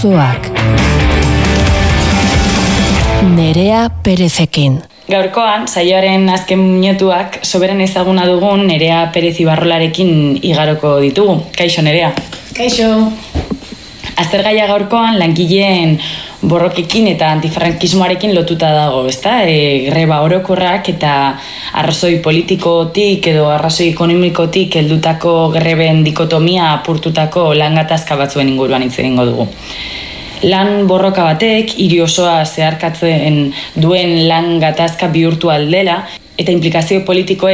Auzoak. Nerea Perezekin. Gaurkoan, saioaren azken minutuak soberen ezaguna dugun Nerea Perez Ibarrolarekin igaroko ditugu. Kaixo, Nerea. Kaixo. Aztergaia gaurkoan langileen borrokekin eta antifrankismoarekin lotuta dago, ezta? Greba orokorrak eta arrazoi politikotik edo arrazoi ekonomikotik heldutako greben dikotomia apurtutako lan gatazka batzuen inguruan hitz egingo dugu. Lan borroka batek hiri osoa zeharkatzen duen lan gatazka bihurtu aldela eta implikazio politikoek